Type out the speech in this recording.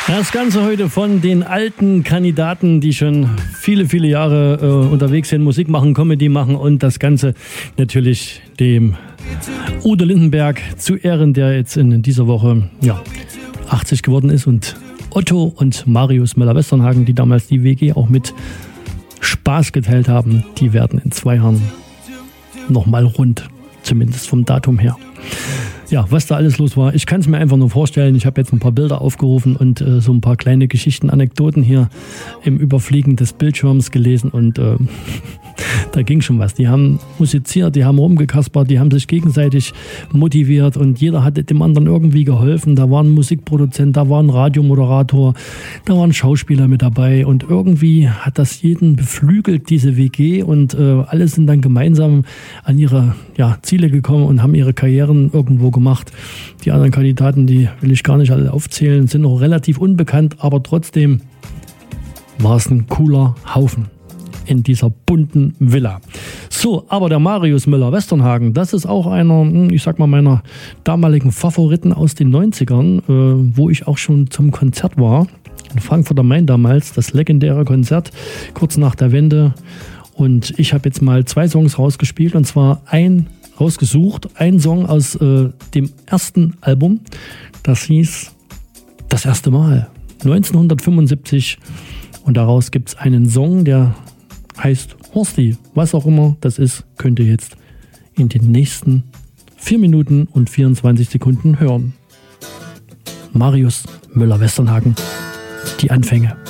Das Ganze heute von den alten Kandidaten, die schon viele, viele Jahre unterwegs sind, Musik machen, Comedy machen und das Ganze natürlich dem Udo Lindenberg zu Ehren, der jetzt in dieser Woche 80 geworden ist, und Otto und Marius Müller-Westernhagen, die damals die WG auch mit Spaß geteilt haben, die werden in 2 Jahren nochmal rund, zumindest vom Datum her. Ja, was da alles los war, ich kann es mir einfach nur vorstellen. Ich habe jetzt ein paar Bilder aufgerufen und so ein paar kleine Geschichten, Anekdoten hier im Überfliegen des Bildschirms gelesen und da ging schon was. Die haben musiziert, die haben rumgekaspert, die haben sich gegenseitig motiviert und jeder hatte dem anderen irgendwie geholfen. Da war ein Musikproduzent, da war ein Radiomoderator, da waren Schauspieler mit dabei und irgendwie hat das jeden beflügelt, diese WG, und alle sind dann gemeinsam an ihre Ziele gekommen und haben ihre Karrieren irgendwo gemacht. Die anderen Kandidaten, die will ich gar nicht alle aufzählen, sind noch relativ unbekannt, aber trotzdem war es ein cooler Haufen in dieser bunten Villa. So, aber der Marius Müller-Westernhagen, das ist auch einer, ich sag mal, meiner damaligen Favoriten aus den 90ern, wo ich auch schon zum Konzert war. In Frankfurt am Main damals, das legendäre Konzert, kurz nach der Wende. Und ich habe jetzt mal 2 Songs rausgespielt, und zwar ein Song aus dem ersten Album. Das hieß Das erste Mal, 1975. Und daraus gibt es einen Song, der heißt Horsti. Was auch immer das ist, könnt ihr jetzt in den nächsten 4 Minuten und 24 Sekunden hören. Marius Müller-Westernhagen, die Anfänge.